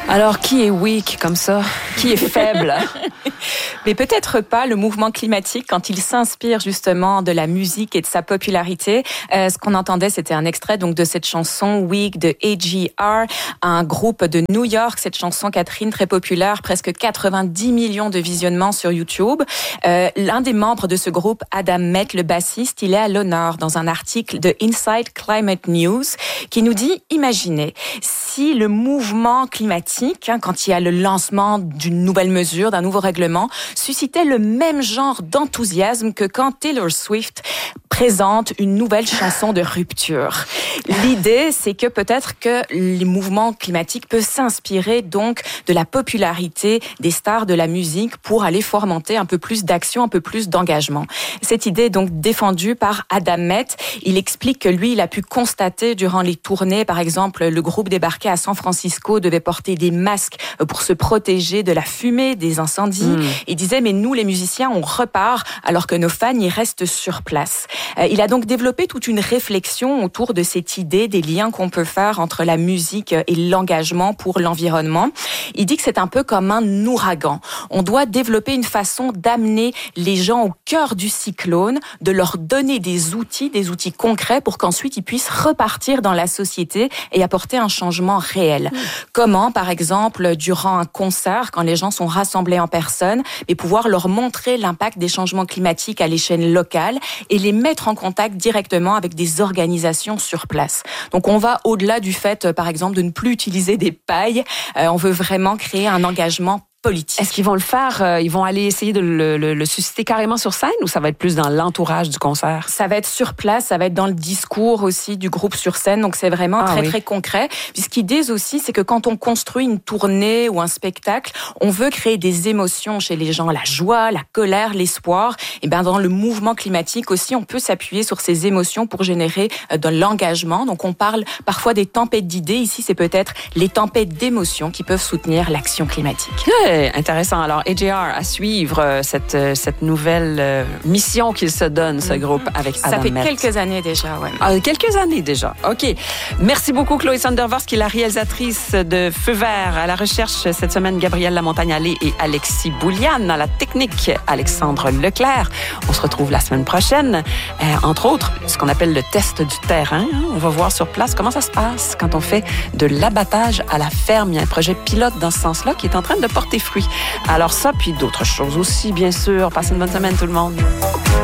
Alors, qui est weak comme ça? Qui est faible? Mais peut-être pas le mouvement climatique quand il s'inspire justement de la musique et de sa popularité. Ce qu'on entendait, c'était un extrait donc de cette chanson Weak de AGR, un groupe de New York. Cette chanson, Catherine, très populaire, presque 90 millions de visionnements sur YouTube. L'un des membres de ce groupe, Adam Met, le bassiste, il est à l'honneur dans un article de Inside Climate News qui nous dit, imaginez, si le mouvement climatique, quand il y a le lancement d'une nouvelle mesure, d'un nouveau règlement, suscitait le même genre d'enthousiasme que quand Taylor Swift présente une nouvelle chanson de rupture. L'idée, c'est que peut-être que les mouvements climatiques peuvent s'inspirer donc de la popularité des stars de la musique pour aller fomenter un peu plus d'action, un peu plus d'engagement. Cette idée est donc défendue par Adam Met. Il explique que lui, il a pu constater durant les tournées, par exemple, le groupe débarqué à San Francisco devait porter des masques pour se protéger de la fumée, des incendies. Il disait, mais nous, les musiciens, on repart alors que nos fans, ils restent sur place. Il a donc développé toute une réflexion autour de cette idée des liens qu'on peut faire entre la musique et l'engagement pour l'environnement. Il dit que c'est un peu comme un ouragan. On doit développer une façon d'amener les gens au cœur du cyclone, de leur donner des outils concrets pour qu'ensuite ils puissent repartir dans la société et apporter un changement réel. Comment, par exemple, durant un concert, quand les gens sont rassemblés en personne, mais pouvoir leur montrer l'impact des changements climatiques à l'échelle locale et les mettre en contact directement avec des organisations sur place. Donc on va au-delà du fait, par exemple, de ne plus utiliser des pailles. On veut vraiment créer un engagement politique. Est-ce qu'ils vont le faire, ils vont aller essayer de le susciter carrément sur scène ou ça va être plus dans l'entourage du concert? Ça va être sur place, ça va être dans le discours aussi du groupe sur scène, donc c'est vraiment très concret. Puis ce qu'ils disent aussi, c'est que quand on construit une tournée ou un spectacle, on veut créer des émotions chez les gens, la joie, la colère, l'espoir. Et bien dans le mouvement climatique aussi, on peut s'appuyer sur ces émotions pour générer de l'engagement. Donc on parle parfois des tempêtes d'idées. Ici, c'est peut-être les tempêtes d'émotions qui peuvent soutenir l'action climatique. Intéressant. Alors, AGR, à suivre cette nouvelle mission qu'il se donne, ce groupe, avec Adam Met. Ça fait quelques années déjà, ouais. Quelques années déjà. OK. Merci beaucoup, Chloé Sandervors, qui est la réalisatrice de Feu vert. À la recherche, cette semaine, Gabrielle Lamontagne-Allé et Alexis Bouliane. À la technique, Alexandre Leclerc. On se retrouve la semaine prochaine. Entre autres, ce qu'on appelle le test du terrain. On va voir sur place comment ça se passe quand on fait de l'abattage à la ferme. Il y a un projet pilote dans ce sens-là qui est en train de porter fruits. Alors ça, puis d'autres choses aussi, bien sûr. Passez une bonne semaine, tout le monde.